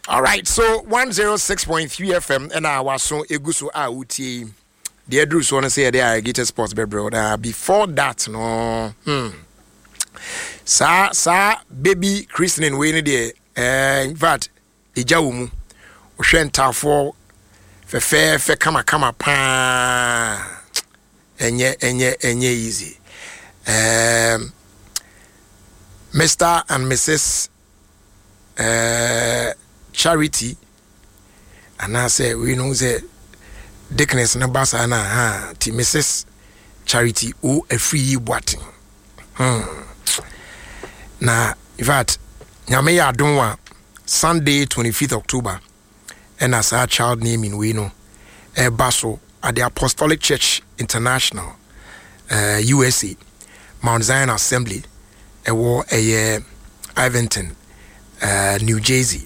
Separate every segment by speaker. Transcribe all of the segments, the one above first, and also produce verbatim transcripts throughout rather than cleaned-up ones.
Speaker 1: All right, so one oh six point three F M and I was so eguso a uti. The Drew so wanna say they are Gator Sports bro. Uh, before that, no. Hmm. Sa sa baby christening we dey eh in fact ejawo mu. O hwentafo fe fe fe kama kama pa. Enye enye enye easy. Um Mister and Missus Uh, Charity, and I say we know the Dickness na basa na ha ti Missus Charity o a free boating. Hmm. Na in fact, nyame ya donwa Sunday twenty-fifth October, and as our child naming we know a basso at the Apostolic Church International, uh, U S A, Mount Zion Assembly, a war a year Iventon. Uh, New Jersey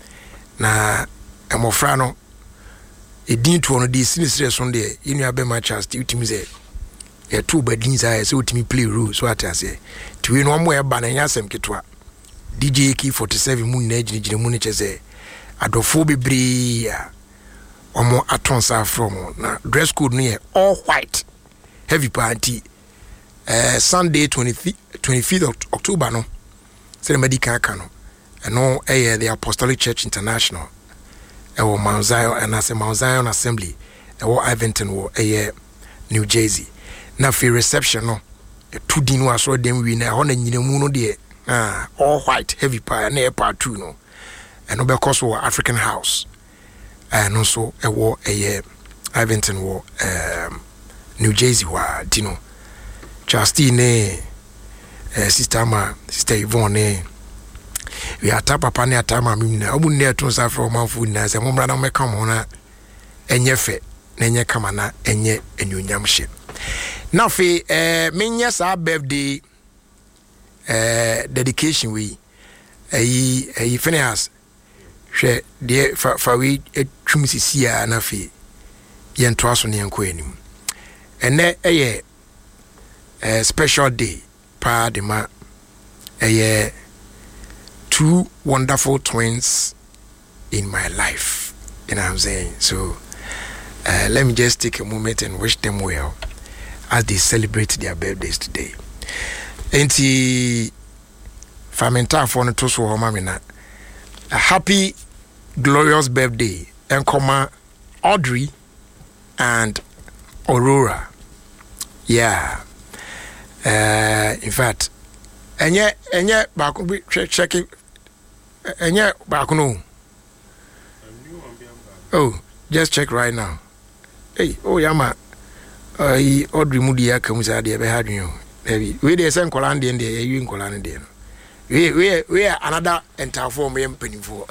Speaker 1: na amofrano edin to no de sinistre so de inu abema chance ti utimi ze e two badin say so utimi play role so atase ti we no mo e ba na nyasem ketwa D J A K forty-seven mu na ginigine mu ne cheze adofo bebre ya omo atonsa from na dress code no all white heavy party uh, Sunday twenty-fifth October no say medical kano and no eh the Apostolic Church International e wo Mount Zion and as Mount Zion Assembly e wo Iventon wo eh New Jersey na for reception no two din no aso dem wi na ho na nyinamu no de ah all white heavy pie na e part two no and no because wo African House and also e wo eh Iventon wo um New Jersey wa dino Justin eh sister ma sister Yvonne eh we are tap papa ne atama mimna obu ne to sa from manfo na se momra na meka mo na enye fe na enye kama na enye enyonyam hye na fe eh menya sa birthday eh dedication we ayi ayi Phineas hwe de fa fa we etwum sisia na fe ye nto aso ne enko anim ene eye eh special day pa de ma eye two wonderful twins in my life, you know what I'm saying? So uh, let me just take a moment and wish them well as they celebrate their birthdays today. Enti famenta for no to so homamina. A happy glorious birthday and comma Audrey and Aurora. Yeah. Uh, in fact, and yet and yet back check check it. And yeah, back no. Oh, just check right now. Hey, oh yama. Uh, he Audrey Mudia comes out there. Had you? Maybe we there send Colombian there. You in Colombian. We we we are another entire form we penny for.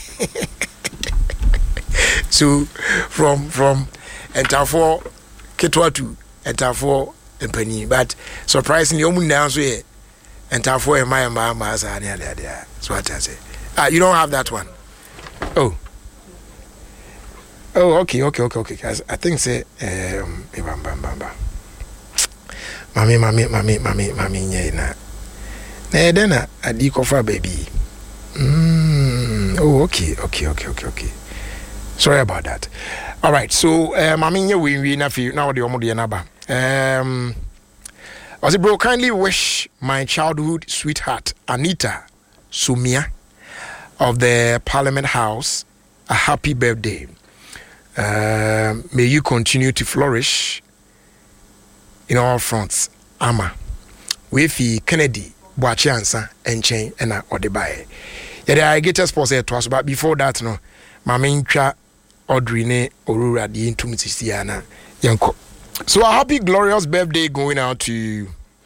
Speaker 1: So from from entire four Ketwa to entire four penny, but surprisingly, omu now so here entire four my my my son there there. So what I say. Ah, you don't have that one. Oh. Oh, okay, okay, okay, okay. I think say um bam bam bam bam. Mami, mami, mami, mami, mami nye na. Na then na adi kofa baby. Mm. Oh, okay, okay, okay, okay, okay. Sorry about that. All right. So, uh, mami nye we we na fi na odi omo de na ba. Um was it bro kindly wish my childhood sweetheart Anita Sumia of the Parliament House a happy birthday. Uh, may you continue to flourish in all fronts. Ama. Wefi Kennedy, Boachiansa, and Chain, and Odebaye. Yeah, I get a sponsor to us, but before that, no, my main tra Audrey ne Aurora, the Intumisiana, Yanko. So, a happy, glorious birthday going out to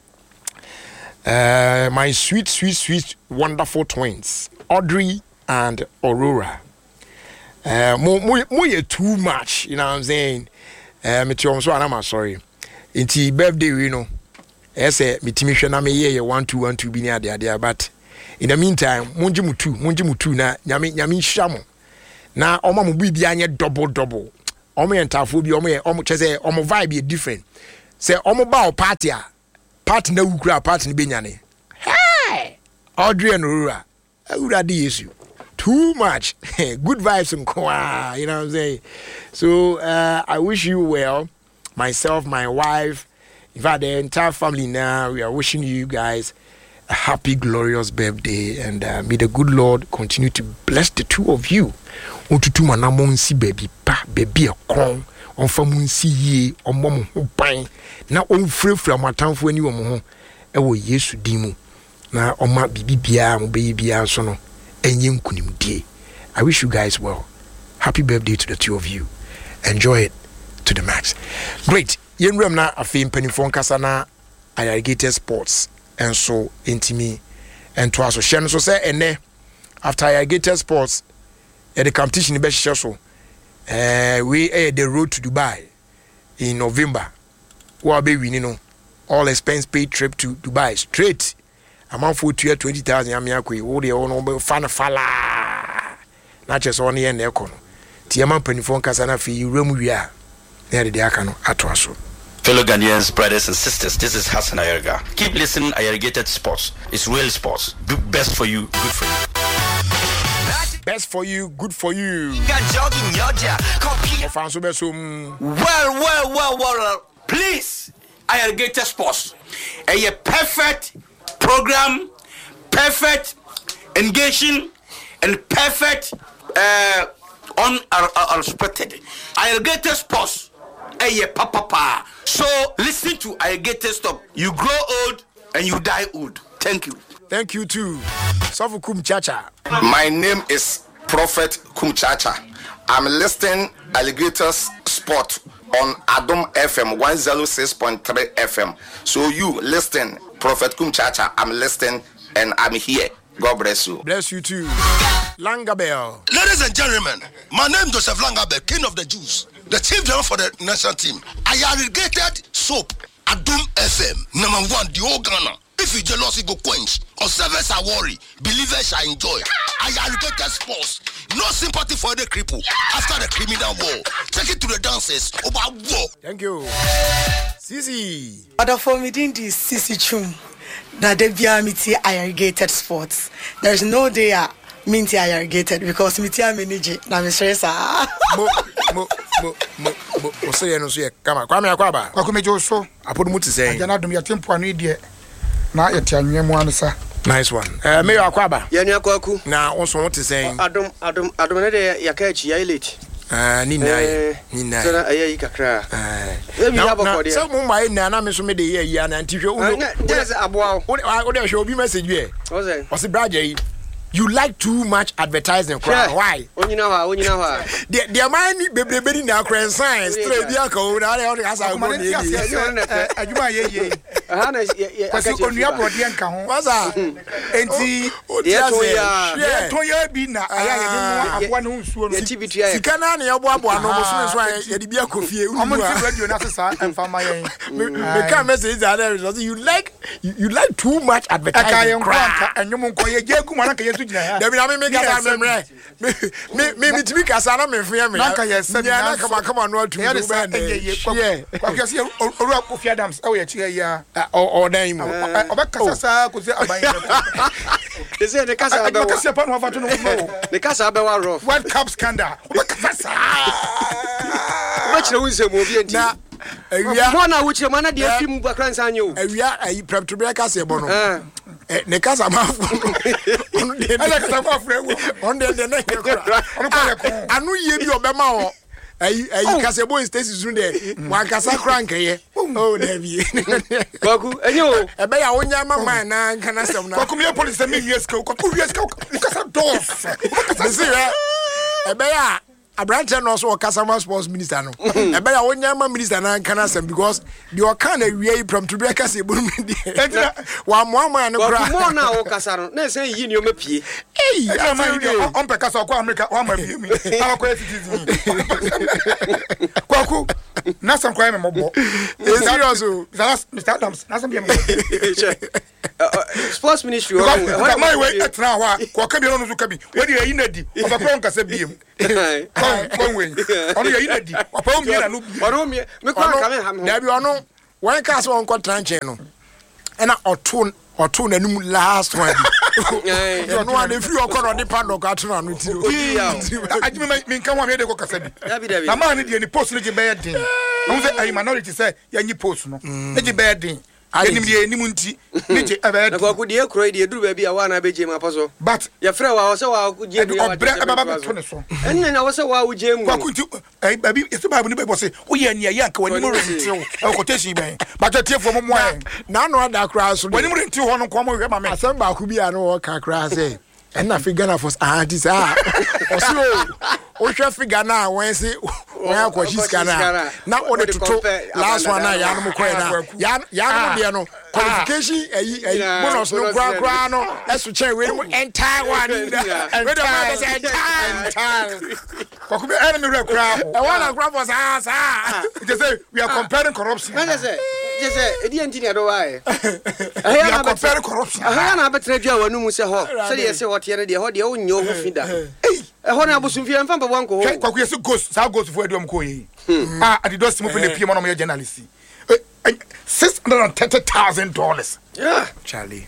Speaker 1: uh, my sweet, sweet, sweet, wonderful twins, Audrey and Aurora. Uh, more, more, more too much, you know what I'm saying? Uh, me too, so I'm sorry. It's birthday, you know. I say, me timisha na me ye one two one two be near there, but in the meantime, munji mutu, munji mutu na nyami nyami shamo. Na oma mu bi bia nye double double. Omo entafo bi omo ye omo chese omo vibe be different. Say omo ba o party a party na wukura party ni benyane. Hey! Audrey and Aurora. Aurora di Yesu. too much. Good vibes and kwa, you know what I'm saying? So uh, I wish you well. Myself, my wife, in fact, the entire family now, we are wishing you guys a happy, glorious birthday. And uh, may the good Lord continue to bless the two of you. Untutu manamon si baby pa, baby a kron. On famun si ye, on mom who pine. Now on free from my town for any woman. Ewo Yesu dimu. Na oma bibi bia mo baby bia so no enye nkunim die. I wish you guys well. Happy birthday to the two of you. Enjoy it to the max. Great. Yenrem na afim penifon kasa na Irrigated Sports and so intimi and to aso hye no so say ene after Irrigated Sports e the competition be hye so eh we eh the road to Dubai in November. Wo be winning no all expense paid trip to Dubai straight. Amount for two twenty thousand amiakwe wo de wo no be fa na fala na che so ne ye na ekọ no ti amount penifon kasa na fi remu wi a na de aka no ato aso.
Speaker 2: Fellow Ghanaians, brothers and sisters, this is Hassan Ayerga. Keep listening. Irrigated Sports. It's real sports. Do best for you, good for you.
Speaker 1: Best for you, good for you.
Speaker 2: Well, well, well, well. Please, Irrigated Sports. A perfect program, perfect engaging, and perfect uh, unexpected. Irrigated Sports. Hey, papa, papa. So listen to Irrigated Stop. You grow old and you die old. Thank you.
Speaker 1: Thank you too. Sofu Kum Chacha.
Speaker 3: My name is Prophet Kum Chacha. I'm listening Alligator Sport on Adom F M one oh six point three F M. So you listen, Prophet Kum Chacha. I'm listening and I'm here. God bless you.
Speaker 1: Bless you too. Langabel.
Speaker 4: Ladies and gentlemen, my name is Joseph Langabel, King of the Jews, the chief driver for the national team. I Irrigated Soap, Adom F M, number one, the whole Ghana. If you jealous, you go quench. Or servers are worried. Believers shall enjoy. I Irrigated Sports. No sympathy for the cripple after the criminal war. Take it to the dancers. About war.
Speaker 1: Thank you. Sisi.
Speaker 5: Other for me, this Sisi Chum. That they be amity Irrigated Sports. There is no day I minty Irrigated because me tia manage. Na me stress ah.
Speaker 1: Mo mo mo mo mo. O say no so ye. Kama kwa me akwa ba.
Speaker 6: Kwa kumejo so.
Speaker 1: Apodu mu tise.
Speaker 6: Ajana dum ya tempo anu die. Na yeti anwemu ansa.
Speaker 1: Nice one. Eh me akwa ba.
Speaker 7: Ya ni akwaku.
Speaker 1: Na wonso wo tise.
Speaker 7: Adom adom adom ne de ya ka chi ya elite.
Speaker 1: Ah ni nai. Ni nai.
Speaker 7: So na ayi kakra.
Speaker 1: Eh. Na na so mo mai na na me so me de ye ya na ntihwe wo.
Speaker 7: Just aboa.
Speaker 1: Wo de hwe obi message bi e.
Speaker 7: Wo say?
Speaker 1: O se braja yi. You like too much advertising, cry. Why?
Speaker 7: Onyina ha, onyina ha.
Speaker 1: The the man bebrebe na cry science, straight dia ko na le asa go ni.
Speaker 6: Adwuma ye ye.
Speaker 7: Aha na
Speaker 6: kwasi onua brode nka ho.
Speaker 1: Wasa.
Speaker 6: Enti
Speaker 7: ye to ya.
Speaker 6: Ye to ya bi na aya ye de mu aboa no nsuo no.
Speaker 1: Sika na na ye bo aboa no bo so so ye de bi akofie.
Speaker 6: Omo ti radio na sesa emfa ma ye.
Speaker 1: Me can message that you like you like too much advertising.
Speaker 6: Cry. Enwum nko ye je gu ma na ka ye
Speaker 1: Debi na me me kasa memre. Me me me timi kasa na me fia me.
Speaker 6: Na ka ye se
Speaker 1: na ka ma kama no atu.
Speaker 6: Yeah. Kwa kwasi oru akofia Adams e wo ye chire ya.
Speaker 1: O dan mu.
Speaker 6: Obekasa sa ko se aban ye.
Speaker 7: Ese ne kasa
Speaker 6: abe. Obekasa pa no afato no mo.
Speaker 7: Ne kasa abe wa rough.
Speaker 6: World Cup scandal. Obekasa sa.
Speaker 7: Obechire wo se mo bi enti.
Speaker 1: Na awia
Speaker 7: mo na wo chire mo na de film bakran sanyo.
Speaker 1: Awia ayi prep to be kasa e bo no. Eh ne kasa ma onu de
Speaker 6: ala kasa ma fure wo
Speaker 1: onu de de na ke kura
Speaker 6: onu ko le ko
Speaker 1: anu ye bi obema ho ayi ayi kasa bo state zun de wan kasa kura nkeye oh na bi
Speaker 7: Kwaku enyo
Speaker 1: e be ya onya mama na nka na sem na
Speaker 6: Kwaku me police me U S K Kwaku U S K kasa dos
Speaker 1: kasa e be ya Abrante no so Kasama Sports Minister no. E be ya wonyama minister na kana sem because the okan na wie from to be kase ebunu me de. Wa moama na kura.
Speaker 7: Mo na wo kasa no. Na say yi ni o mapie.
Speaker 1: Eh,
Speaker 6: on pe kasa kwa America wa ma bi mi. Ala kwa citizen. Kwaku na sam kwa me mobo.
Speaker 1: E serious o.
Speaker 6: Mister Adams na sam bi me.
Speaker 7: Sports Ministry
Speaker 6: wa. My way etra wa. Kwa ka bi no so ka bi. We dey yi na di. Oba kwa nkasa bi em. One way. Onu ye inadi. Opa omi na no bi.
Speaker 7: Onu mi me kwa ka me ham ho.
Speaker 1: Na bi onu when cast on kwa tranche no. E na oto oto na num last one. no one if you are going to pan or got on with you.
Speaker 6: I mean, come on, here they go. The man in the post in bed. I minority say, Yanni post no. It's a bad thing. I didn't be any munti. I could hear cry, you do baby. I want to be Jim Apostle. But your friend was so I could get about and then I was so wow, Jim. What could you? I baby, it's the Bible people say, we are near Yank when you were in quotation. But I tell from one. None of that crowds when you were in two hundred come over my man. Some back could be an old car crazy. And I figure for ah, this ah. O hwe figure na when say when akwashi scanner na o de toto last one na ya no koi na ya ya no de no qualification eh bonus no gra gra no eso chen we no entire one we dey say entire ko be enemy re gra e wana gra for sa sa just say we are comparing corruption
Speaker 7: na say just say e di engineer do why
Speaker 6: we are comparing corruption
Speaker 7: aha na betre dua wanu mu se ho se de se hote ne de ho de o nyo ho fida eh ho na abusumfie mfa mpa wanko ho
Speaker 6: kwa kwa se ghost sa ghost for adom ko yi ah ade do simu pe pie mo no me journalist six hundred thirty thousand dollars
Speaker 7: yeah
Speaker 1: Charlie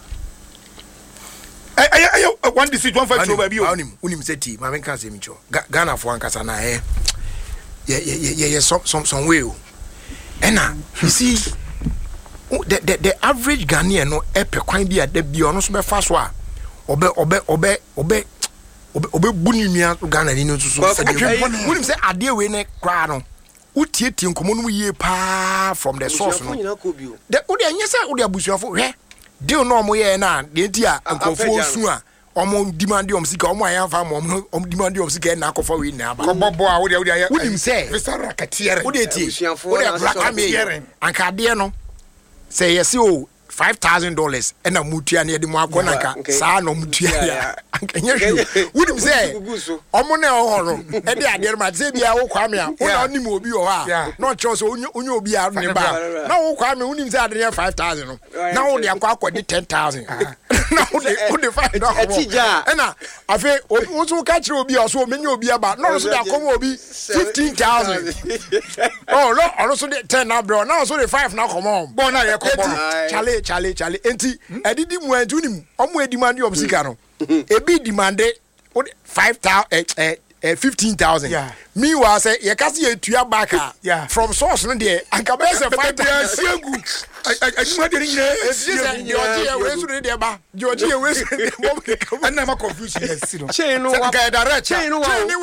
Speaker 6: ay ay ay one decision one five over bi o
Speaker 1: unim unim se ti ma men kan se mi cho Ghana fo ankasa na eh ye ye ye some some some way o ena you see the the the average Ghanaian no e pe kwan bi ada bi ono so be fa so a obe obe obe obe obe buni nua Ghana ni no so wunim say ade we ne kra no utietie nkomo no yie pa from the source no the ode anya say ode abusuafo hwe deal no mo ye na de ntia nkofo su a omo demand om sika omo ayan fa mo om demand om sika na akofo we na aba
Speaker 6: ko bobo a ode ode aye
Speaker 1: wunim say
Speaker 6: Mister Rakatiere
Speaker 1: ode tie ode Rakatiere anka de no say yes o five thousand dollars and a mutia near the Marconaka, San of Mutia. Can you wouldn't say, Omone or and the idea might say, be our Kwamia, or only mobile or not choice, only be out nearby. No, Kwame wouldn't say near five thousand. Now they are quite ten thousand. Now they only five dollars. And I feel also catch will be also many will be about not so that come will be fifteen thousand. Oh, no, also the ten now, bro. Now so the five now come on. Born Charlie. Charlie Charlie enti edidi mu antunim omo edimande om sika no e bi demande five thousand eh eh fifteen thousand me wa say ye ka se etua back from source no de anka be say five thousand siegu adimade de nyina esi Georgia we so de ba Georgia we so de mo and na ma confusion yes no
Speaker 7: chain no wa
Speaker 6: direct
Speaker 7: chain no wa
Speaker 6: we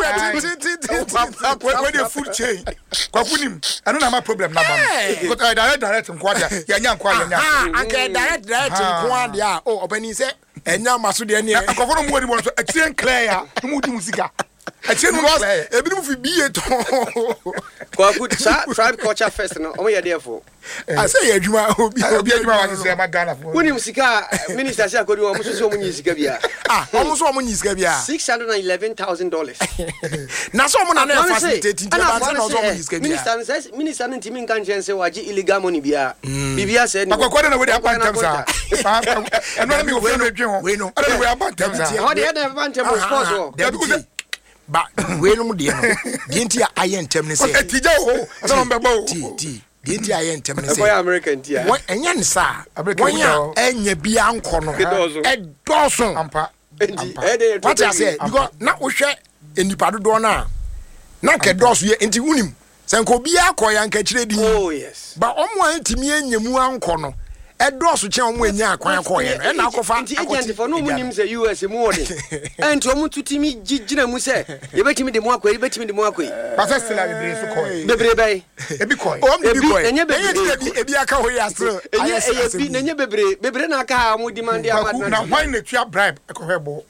Speaker 6: we dey full chain kwakunim anu na ma problem na ba because direct direct nkwa dia ya nya nkwa ya nya
Speaker 1: anka direct direct nkwa dia oh obani say enya maso de ne
Speaker 6: akofo no mo di mo so atien clear ya mo di musika atien mo ebi mo fi biye to
Speaker 7: kwa good tribe culture fest no omo ye there for
Speaker 1: I say adwuma obi
Speaker 6: obi adwuma wa say ma Ghana for
Speaker 7: woni musika minister say akodi omo so omo nyi sika bia
Speaker 1: ah omo so omo nyi sika bia
Speaker 7: six hundred eleven thousand dollars
Speaker 1: na so omo na na facilitate ba say na so omo nyi sika bia
Speaker 7: minister say minister ntimi nkan chen say waji illegal money bia bibia say
Speaker 6: ni akwa na we dey abantam sa eno mi go fe me dwe ho we no we abantam sa
Speaker 7: how dey dey abantam sports ho
Speaker 1: ba we no de no de ntia aye ntem ne say
Speaker 6: tija ho so mbe bo
Speaker 1: ti ti de ntia aye ntem ne say
Speaker 7: boy American tia
Speaker 1: won enya ne sa won ya enya bia nko no e doso
Speaker 6: ampa
Speaker 1: what I say because na wo hwe enipa dodo na na ke doso ye enti unim senko bia akoya nka kire di
Speaker 7: oh yes
Speaker 1: ba omo antimi enyemu anko no edoso chen omo enya akwan akoye e na akofa
Speaker 7: agent for no munim say U S mu ode enti omo tutimi gigina mu say ye betimi de mu akoye ye betimi de mu akoye
Speaker 6: pasa stila bebre so koy
Speaker 7: bebre bay
Speaker 6: ebi koy
Speaker 1: o mi koy
Speaker 7: enye bebre
Speaker 1: ebi aka ho ya stro
Speaker 7: enye ebi nenye bebre bebre na aka mu demand ya
Speaker 6: na why na tua bribe e ko hebo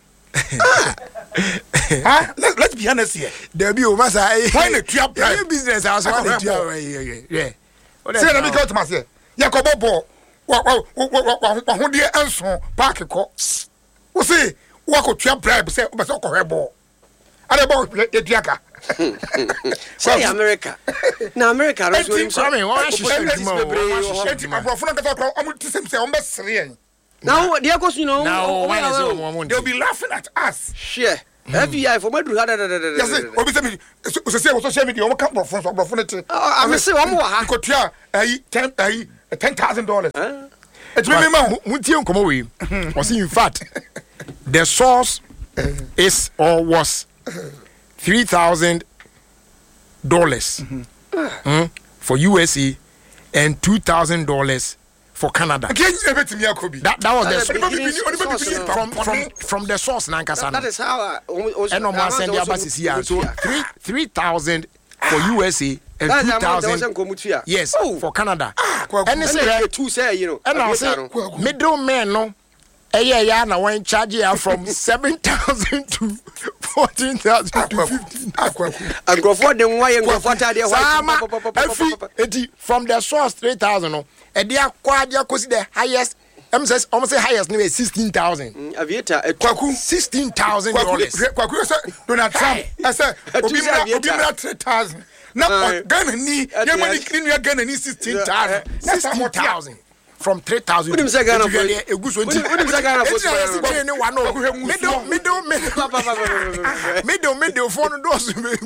Speaker 6: ah let's be honest here
Speaker 1: there be o masa
Speaker 6: why na tua bribe
Speaker 1: business house why na tua yeah yeah
Speaker 6: say na me go to mase ya ko bobo wa wa wa ho de enso park ko wo say wa ko tua bribe say o be so ko hebo ada bo e diaka
Speaker 7: say America na America no so him
Speaker 1: so me wa hihye djuma
Speaker 6: o enti abrofo na kata ko o ti sem say o be sere
Speaker 7: now they are going to
Speaker 6: know they'll be laughing at us
Speaker 7: sure F B I for madru hada
Speaker 6: yes obi say me so say social media o ka brofo so brofo na te
Speaker 7: I me say o mo ha
Speaker 6: ko tua ayi ten ayi ten thousand dollars It's me mo.
Speaker 1: Muntie nkomo we. Was in fact the source is or was three thousand dollars for U S A and two thousand dollars for Canada. That, that was the source. From, from, from the source. That,
Speaker 7: that is how I
Speaker 1: and no more send the so three three thousand for U S A and two thousand yes oh. for Canada. And it's like
Speaker 7: two say you know.
Speaker 1: And I say middle man no. Eh yeah yeah na one charge ya from seven thousand to fourteen thousand to fifteen.
Speaker 7: And go for them why and go for that
Speaker 1: there from the source three thousand no. E dia kwa dia kosi the highest em says almost say highest no sixteen thousand.
Speaker 7: Aviator
Speaker 1: kwaku sixteen thousand dollars.
Speaker 6: Kwaku say Donald Trump I say obi mra obi mra three thousand. Na Ghana ni ya money clean ya Ghana ni sixteen thousand.
Speaker 1: sixteen thousand. From three thousand.
Speaker 7: What do you say Ghana for? What do you say Ghana for?
Speaker 1: Middle, middle, middle, middle, middle, phone doors.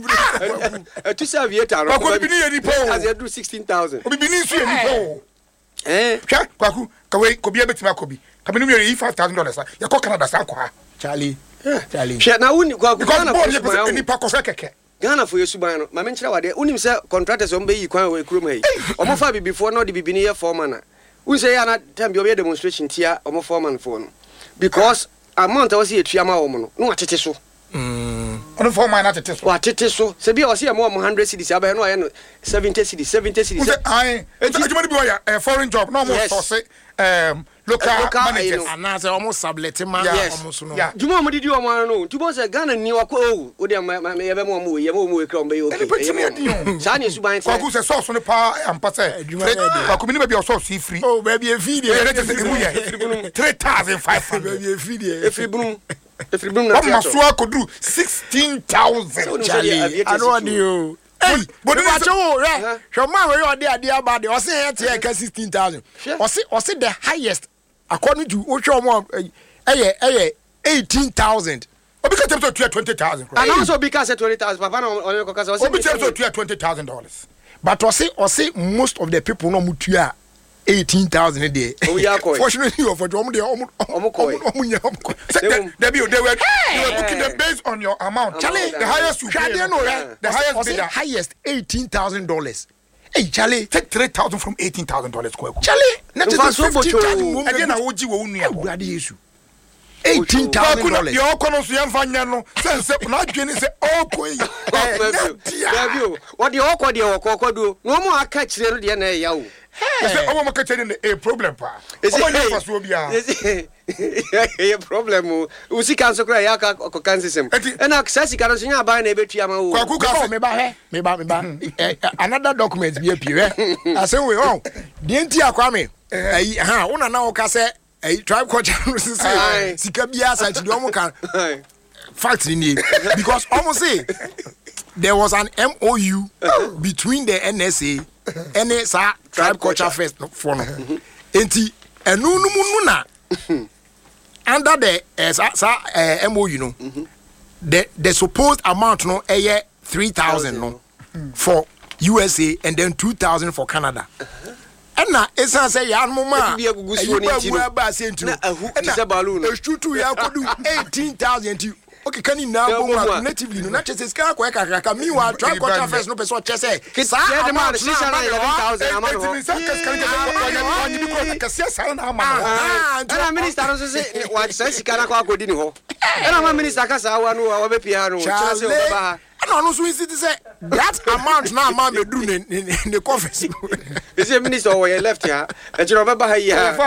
Speaker 7: To say aviator, as you do sixteen thousand.
Speaker 6: Obi bini su eni po. Eh, hwa kwaku kawe kobi abetima kobi. Kabinu me five thousand dollars. Ya ko Canada san kwa.
Speaker 1: Charlie. Charlie.
Speaker 7: Hwa na woni kwaku
Speaker 6: Ghana for eni pa ko fe keke.
Speaker 7: Ghana for yesuban no. Ma me nkyere wade. Unim say contractors on be yi kwan we kurom yi. Omo fa before no the bibini ye foreman na. We say na time be demonstration tia omo foreman for no because amount was here tuama omo no no atete so
Speaker 6: mm ono foreman atete so
Speaker 7: atete so se bia o se mo one hundred cedis aba no aye seventy cedis seventy cedis
Speaker 6: ai ejuma bi wa a foreign job no mo so say um local managers
Speaker 1: and na say omo sublet man omo so no
Speaker 7: juma mo didi omo no tu bo say Ghana ni wa ko o o de ma ye be mo mo ye mo mo we kra mo be okay sa ni suban say
Speaker 6: ko say so so ne pa am pa say ko ko mi ni be o so si free
Speaker 1: oh baby e free
Speaker 6: dey three thousand five hundred
Speaker 1: baby e free dey
Speaker 7: e free brum e free brum na
Speaker 6: o ma so akodu sixteen thousand
Speaker 1: Charlie I don't you hey but you watch oh right your man we you dey dey about o say here take sixteen thousand o say o say the highest according to Ocho mo eh eh eighteen thousand.
Speaker 6: Obi ka tell to twenty thousand.
Speaker 7: And also because twenty thousand papa na on ko kasa o say
Speaker 6: Obi tell to twenty thousand dollars.
Speaker 1: But o say o say most of the people no mutua eighteen thousand a day.
Speaker 7: Oh yeah ko.
Speaker 1: Fortunately for omo dey omo
Speaker 7: omo ko.
Speaker 1: Omo nya omo ko.
Speaker 6: They be they were they were booking them based on your amount.
Speaker 1: Charlie,
Speaker 6: the highest you pay. The highest bidder
Speaker 1: highest eighteen thousand dollars. Hey Charlie,
Speaker 6: take three thousand from eighteen thousand dollars kwa.
Speaker 1: Charlie, na just fifteen thousand.
Speaker 6: Again na woji wo unu
Speaker 1: e. Brade Yesu. eighteen thousand dollars.
Speaker 6: Yo kono so yemfa nya no. Say say na dwene say okoi.
Speaker 7: Dabi o. What the okwa de okwa do. No mo aka kire no de na e ya o.
Speaker 6: Say omo maka kire no a problem pa. Omo nya fa so bia.
Speaker 7: A problem o. Usi kan so kra ya ka kan system. E na access kan so nya ba na e betua ma o.
Speaker 1: Kwaku ka me ba he. Me ba me ba. Another document be appear. I say we on. De enti akwa me. Eh ha, una na o ka say a tribe culture say sika bia sa ti do mo kan fact ni because almost say there was an M O U between the N S A and the tribe culture first for no enti enu nu mu na under the uh, M O U no the the supposed amount no eh three thousand no for U S A and then two thousand for Canada. Na esa say ya anmoma
Speaker 7: e gugusuo ni ti
Speaker 1: no ba say ntu
Speaker 7: na ahu ti se balloon
Speaker 1: e shoot ya kodu eighteen thousand okay can na bo natively no na chese ska kwa kakaka mi wa try quarter first no person chese
Speaker 7: sa amount six hundred eleven thousand amount
Speaker 6: no sa kan kan ni ko ka sia sa na amount
Speaker 7: ana minister no say wa say sika na kwa kodi ni ho ana ma minister ka sa wa no wa be pia no chese o ba
Speaker 1: no no so easy to say that amount now amount me do in the conference.
Speaker 7: Is the minister or you left here? And you remember how you have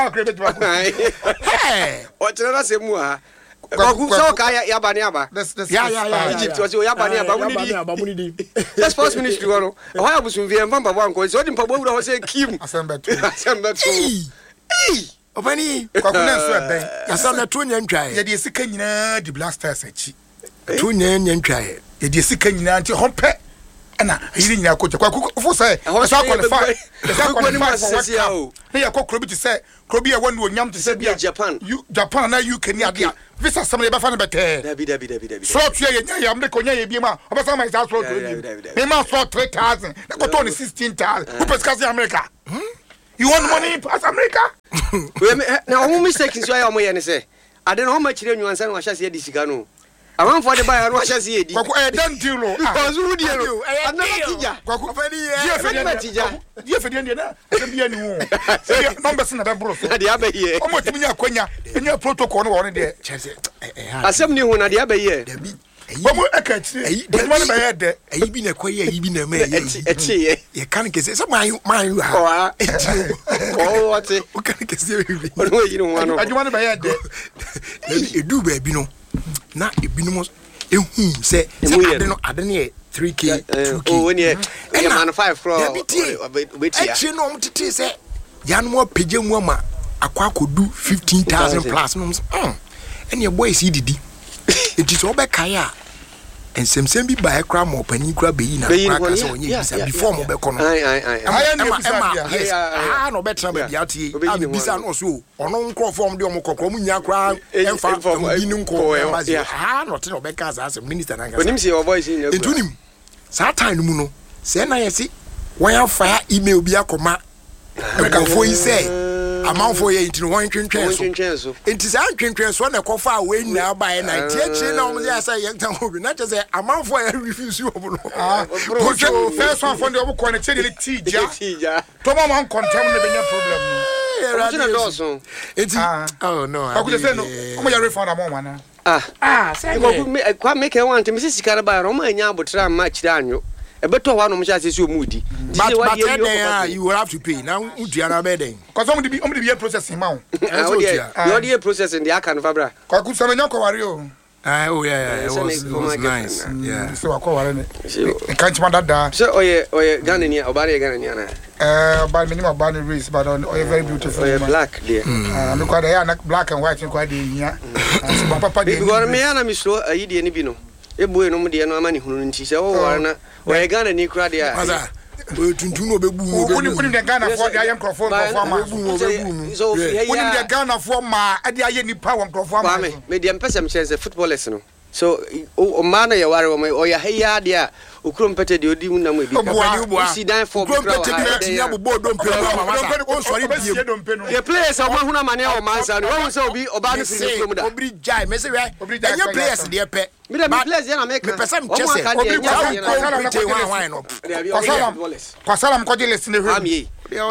Speaker 1: hey
Speaker 7: what you say mu ha ko so ka ya ba ni aba
Speaker 1: yeah yeah yeah
Speaker 7: Egypt was ya ba ni aba mu ni di that's first ministry go no why abusun vie mfa mpa nko so di mpa bo wura say kim
Speaker 6: asembeto
Speaker 7: asembeto
Speaker 1: eh obani
Speaker 6: kwakuna so eben
Speaker 1: asembeto nya ntwae
Speaker 6: ye de sika nyina di blasters achi
Speaker 1: to nya nya ntwae
Speaker 6: ye de sika nyina nti hompe na yiri nyina ko kwaku fo say so qualify so qualify for what na ya ko krobi ti say krobi e wonu onyam ti say bia
Speaker 7: Japan
Speaker 6: you Japan na U K ni ade visa sam le ba fa na bete
Speaker 7: dabi dabi dabi dabi
Speaker 6: so tu ye nya ya mde ko nya ye bi ma obasa ma isa so tu ye me ma so three thousand na ko to ni sixteen thousand who pescas in America You want money pass America?
Speaker 7: Now, who mistake is why I'm here and say, I don't know how much you want to say, I shall see the Sicano. I want for the buyer, I shall see it.
Speaker 6: I don't deal.
Speaker 7: Because who do you? I am not a teacher.
Speaker 6: Dear Ferdinand, numbers in the bro.
Speaker 7: The Abbey here.
Speaker 6: How much Mina Quenya in your protocol or there?
Speaker 7: I some new one at the Abbey here.
Speaker 6: What more I can say? The money by head there.
Speaker 1: You been a quay, you been a man. You can't get some my my.
Speaker 7: Oh, what's it?
Speaker 1: What can I say?
Speaker 7: You don't want to.
Speaker 6: I want to buy head there.
Speaker 1: You do, baby. No, not if you must. You say, I don't know, I don't know. three K, two K.
Speaker 7: Oh, when you man five from
Speaker 1: which you know to say, Yan more pigeon woman, a quack could do fifteen thousand plus. And your boy C D D. It is all back Kaya. And some same be by a cram or penny crab in a before Mobecon. I know better than the Yati. I'll be Bisan also, or no call from the Omocomunia crowd, and from Dinum Coy. I not know Becca's as a minister.
Speaker 7: When him see your voice in
Speaker 1: him. Saturn Muno, send I see. Why fire email be a comma? I can for you say. Amount for you into one train transfer. It is our train transfer. One a coffee away now by an idea. I say, young town, not as a amount for you refuse you.
Speaker 6: First one from the other corner, teacher. Tomorrow, contaminating problem.
Speaker 1: It's oh no,
Speaker 6: I could say no. I'm a refund a moment.
Speaker 7: Ah, ah, I can't make a one to Missus Caraba, Roma, and Yabutra much down. A better one of my is you moody.
Speaker 1: But you will have to pay now. Diana bedding.
Speaker 6: Because I'm going to be a processing mount.
Speaker 7: You're the processing the Akan Fabra.
Speaker 6: Kakusamanyako.
Speaker 1: Oh, yeah, it was, it was nice. Yeah,
Speaker 6: so I call it. Can't you that?
Speaker 7: So, oh, yeah, oh, yeah, Ganania, or Barry Ganania. Uh,
Speaker 6: by minimum Barney Reese, but on a very beautiful
Speaker 7: black, dear.
Speaker 6: Look at the black and white and quite in here. Papa,
Speaker 7: you got a man, I'm sure, a Indian Bino. A boy, no money, who she said, oh, Anna, where I got a new crowd.
Speaker 1: To know the boom,
Speaker 6: putting the Ghana for the young Crawford. So, when the Ghana for my idea, power performance,
Speaker 7: medium person says a football lesson. So, oh, man, you are or your hair, dear, who crumpetted your demon with you. See, die for the players of one money or man's and one so be about to say, Obri Jai, Messi, Obri, your players, dear pet. But I'm pleased, I make a person just
Speaker 6: Pasalam Codilis in the room.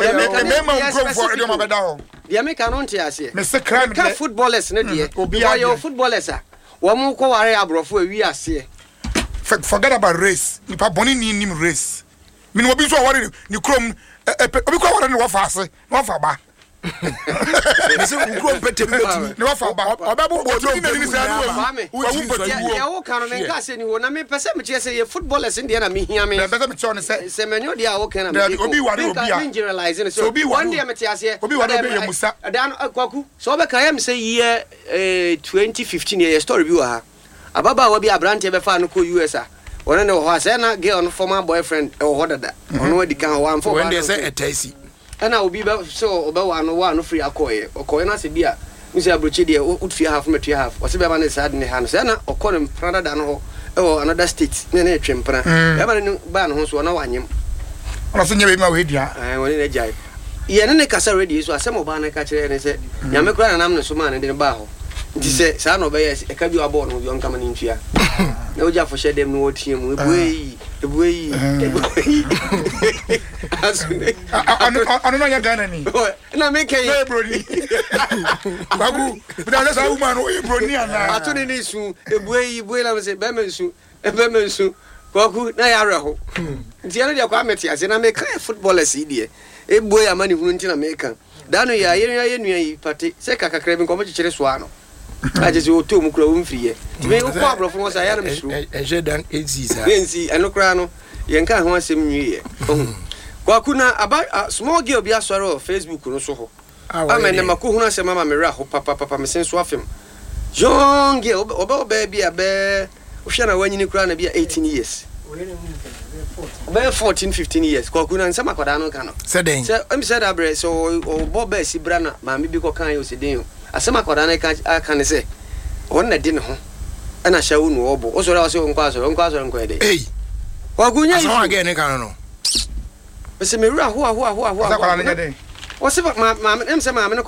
Speaker 7: The American here, Mister Crime footballers, your footballers. One more call Abro we are see.
Speaker 6: Forget about race. You put Bonnie name race. Mean what be so worried. You come a because what fast. What for ba. Mister Grow better no for ba. Obabu bodo be
Speaker 7: ya wo kan me ka se ni wo na me pese me che say footballers in there na me hia me.
Speaker 6: Pese me che on say
Speaker 7: se menyo dia wo kan na me.
Speaker 6: Obi wari obi a.
Speaker 7: Generalizing so one day me te ase.
Speaker 6: Obi wari obi ya musa.
Speaker 7: Dan kwaku. So be kan am say year eh twenty fifteen year story bi wa ha. Ababa wa bi abrante be fa no ko U S A. One no ho say na girl no former boyfriend e ho dada. Ono edi kan one for
Speaker 1: when they say etasi.
Speaker 7: And I will be so about one one free a coy or coin as a beer. Mister Abruchi, dear, would fear half met you have, or seven is sad in the hands, or call him rather than or another state, near Chimpana. Ever ban homes one hour.
Speaker 6: I think you know it, yeah.
Speaker 7: I will in a jive. Yeah, and the casa ready, so some of Barney catcher and said, Yamaka and I'm the man in the bar. She said, son of a can you born with young coming in here. No job for shed them no team with way, the way.
Speaker 6: I don't know you're gonna need.
Speaker 7: And I make a brody.
Speaker 6: Babu, but that's a woman who is brony.
Speaker 7: I told you this soon, the way you will have a bemensu, a bemensu, Baku, Nayaraho. The other Yakameti, as in I make a footballer idiot. A boy, a money who in America. Dano ya yen party, Seka craving commentary swano. I just go to Mukro free. To make a problem from us, I am sure done eight and look round. Yanka wants him new year. Wakuna about a small girl be a sorrow Facebook no so. I mean, Makuna say Mamma Miraho, Papa, Papa, Miss Swaffim. Young girl, about baby, a bear, Oshana when you crown be eighteen years. About fourteen, fifteen years. Kwakuna and Samakadano cano.
Speaker 1: Said, I'm said, Abre, so Bob Bessie Brana, Mammy Bico can use a deal. As some Makadana can say, one I didn't home. And I shall know obo. Also, I was on Quazo, on Quazo and Quade. Hey, Wagunya again, I can't know. But say, Mira, who are who are who are
Speaker 7: o se ma ma em se ma me